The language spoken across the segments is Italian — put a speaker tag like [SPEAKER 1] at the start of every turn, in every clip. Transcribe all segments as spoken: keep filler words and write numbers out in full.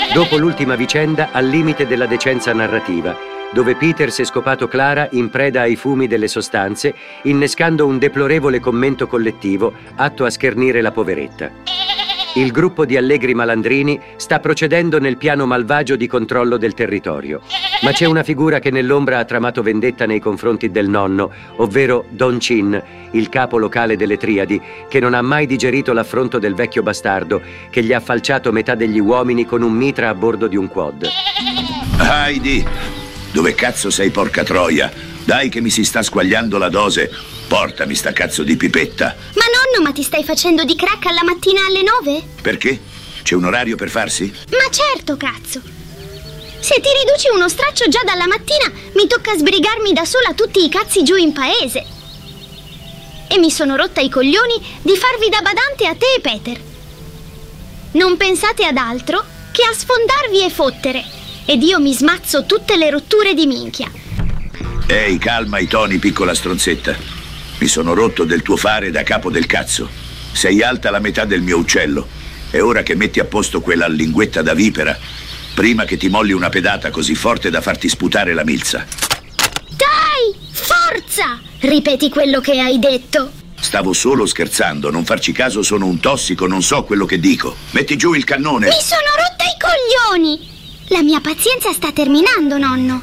[SPEAKER 1] Dopo l'ultima vicenda al limite della decenza narrativa, dove Peter si è scopato Clara in preda ai fumi delle sostanze, innescando un deplorevole commento collettivo atto a schernire la poveretta. Il gruppo di allegri malandrini sta procedendo nel piano malvagio di controllo del territorio. Ma c'è una figura che nell'ombra ha tramato vendetta nei confronti del nonno, ovvero Don Chin, il capo locale delle Triadi, che non ha mai digerito l'affronto del vecchio bastardo, che gli ha falciato metà degli uomini con un mitra a bordo di un quad.
[SPEAKER 2] Heidi, dove cazzo sei, porca troia? Dai che mi si sta squagliando la dose. Portami sta cazzo di pipetta.
[SPEAKER 3] Ma nonno, ma ti stai facendo di crack alla mattina alle nove?
[SPEAKER 2] Perché? C'è un orario per farsi?
[SPEAKER 3] Ma certo, cazzo. Se ti riduci uno straccio già dalla mattina, mi tocca sbrigarmi da sola tutti i cazzi giù in paese. E mi sono rotta i coglioni di farvi da badante a te e Peter. Non pensate ad altro che a sfondarvi e fottere. Ed io mi smazzo tutte le rotture di minchia.
[SPEAKER 2] Ehi, calma i toni, piccola stronzetta. Mi sono rotto del tuo fare da capo del cazzo. Sei alta la metà del mio uccello. È ora che metti a posto quella linguetta da vipera, prima che ti molli una pedata così forte da farti sputare la milza.
[SPEAKER 3] Dai, forza! Ripeti quello che hai detto.
[SPEAKER 2] Stavo solo scherzando, non farci caso, sono un tossico, non so quello che dico. Metti giù il cannone.
[SPEAKER 3] Mi sono rotta i coglioni! La mia pazienza sta terminando, nonno.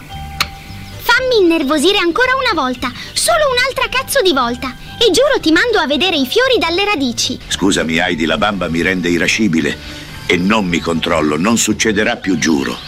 [SPEAKER 3] Fammi innervosire ancora una volta, solo un'altra cazzo di volta, e giuro ti mando a vedere i fiori dalle radici.
[SPEAKER 2] Scusami, Heidi, la bamba mi rende irascibile e non mi controllo, non succederà più, giuro.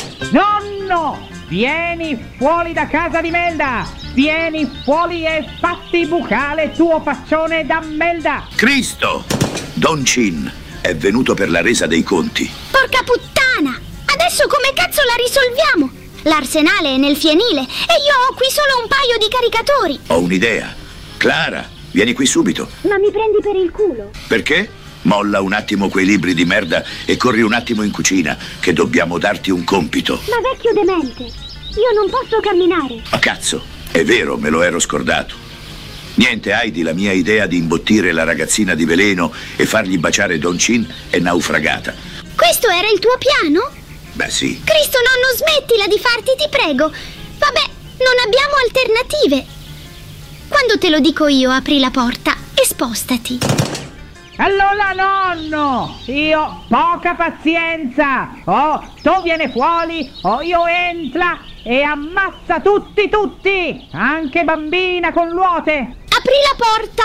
[SPEAKER 4] Nonno, vieni fuori da casa di Melda, vieni fuori e fatti bucare tuo faccione da Melda.
[SPEAKER 2] Cristo, Don Chin è venuto per la resa dei conti.
[SPEAKER 3] Porca puttana, adesso come cazzo la risolviamo? L'arsenale è nel fienile e io ho qui solo un paio di caricatori.
[SPEAKER 2] Ho un'idea. Clara, vieni qui subito.
[SPEAKER 3] Ma mi prendi per il culo?
[SPEAKER 2] Perché? Molla un attimo quei libri di merda e corri un attimo in cucina, che dobbiamo darti un compito.
[SPEAKER 3] Ma vecchio demente, io non posso camminare.
[SPEAKER 2] Ma cazzo, è vero, me lo ero scordato. Niente, Heidi, la mia idea di imbottire la ragazzina di veleno e fargli baciare Don Chin è naufragata.
[SPEAKER 3] Questo era il tuo piano?
[SPEAKER 2] Beh, sì.
[SPEAKER 3] Cristo, nonno, smettila di farti, ti prego. Vabbè, non abbiamo alternative. Quando te lo dico io, apri la porta e spostati.
[SPEAKER 4] Allora, nonno, io poca pazienza. O tu vieni fuori o io entra e ammazza tutti, tutti. Anche bambina con luote.
[SPEAKER 3] Apri la porta.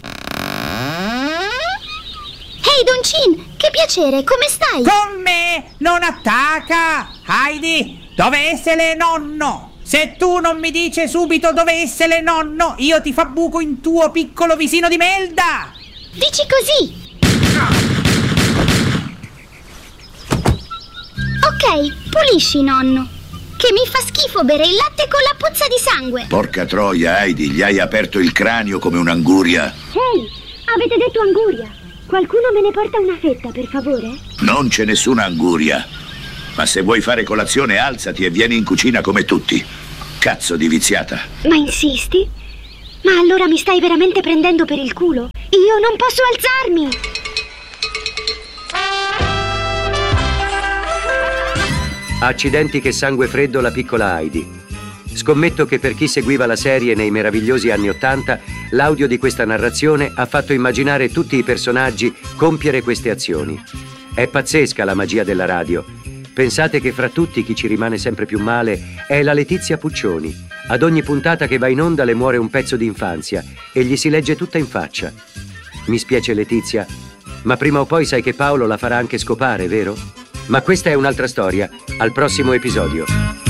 [SPEAKER 3] Ehi, Don Chin, che piacere, come stai?
[SPEAKER 4] Con me non attacca! Heidi, dove essere nonno? Se tu non mi dici subito dove essere nonno, io ti fa buco in tuo piccolo visino di Melda!
[SPEAKER 3] Dici così? Ok, pulisci, nonno. Che mi fa schifo bere il latte con la puzza di sangue.
[SPEAKER 2] Porca troia, Heidi, gli hai aperto il cranio come un'anguria.
[SPEAKER 3] Ehi, avete detto anguria. Qualcuno me ne porta una fetta, per favore?
[SPEAKER 2] Non c'è nessuna anguria. Ma se vuoi fare colazione, alzati e vieni in cucina come tutti. Cazzo di viziata.
[SPEAKER 3] Ma insisti? Ma allora mi stai veramente prendendo per il culo? Io non posso alzarmi!
[SPEAKER 1] Accidenti che sangue freddo la piccola Heidi. Scommetto che per chi seguiva la serie nei meravigliosi anni Ottanta, l'audio di questa narrazione ha fatto immaginare tutti i personaggi compiere queste azioni. È pazzesca la magia della radio. Pensate che fra tutti chi ci rimane sempre più male è la Letizia Puccioni. Ad ogni puntata che va in onda le muore un pezzo di infanzia e gli si legge tutta in faccia. Mi spiace Letizia, ma prima o poi sai che Paolo la farà anche scopare, vero? Ma questa è un'altra storia. Al prossimo episodio.